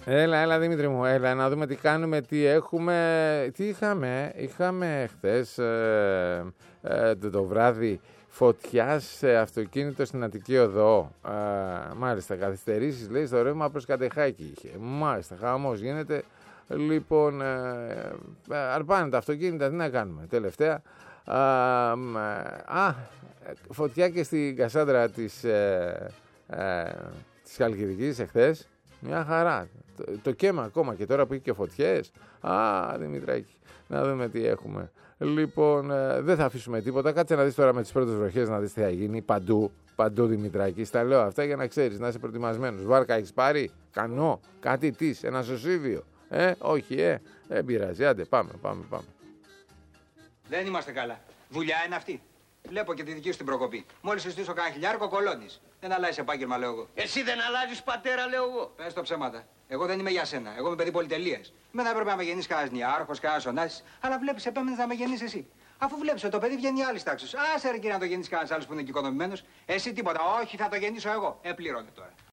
Έλα Δημήτρη μου, έλα να δούμε τι κάνουμε, τι έχουμε. Τι είχαμε χθες το βράδυ φωτιά σε αυτοκίνητο στην Αττική Οδό. Μάλιστα, καθυστερήσεις λέει στο ρεύμα προς Κατεχάκη είχε. Μάλιστα, χαμός γίνεται. Λοιπόν, αρπάνε τα αυτοκίνητα, τι να κάνουμε. Τελευταία, φωτιά και στην Κασάνδρα της Χαλκιδικής εχθές. Μια χαρά. Το καίμα ακόμα και τώρα που έχει και φωτιές. Δημητράκη, να δούμε τι έχουμε. Λοιπόν, δεν θα αφήσουμε τίποτα. Κάτσε να δεις τώρα με τις πρώτες βροχές να δεις τι θα γίνει. Παντού Δημητράκη. Στα λέω αυτά για να ξέρεις, να είσαι προετοιμασμένος. Βάρκα έχεις πάρει, κανό, κάτι της, ένα σωσίβιο. Όχι, δεν πειράζει. Άντε, πάμε. Δεν είμαστε καλά. Δουλειά είναι αυτή. Βλέπω και τη δική σου την προκοπή. Μόλις σου στήσω κανένα χιλιάρικο, κολώνεις. Δεν αλλάζεις επάγγελμα, λέω εγώ. Εσύ δεν αλλάζεις, πατέρα, λέω εγώ. Πες το ψέματα. Εγώ δεν είμαι για σένα. Εγώ είμαι παιδί πολυτελείας. Μετά έπρεπε να με γεννήσεις κανένας νιάρχος, κανένας ονάσης. Αλλά βλέπεις, επέμενες να με γεννήσεις εσύ. Αφού βλέπεις ότι το παιδί βγαίνει άλλη τάξη. Άσε ρε κύριε να το γεννήσει κανένας άλλος που είναι οικονομημένος. Εσύ τίποτα. Όχι, θα το γεννήσω εγώ. Πλήρωνε τώρα.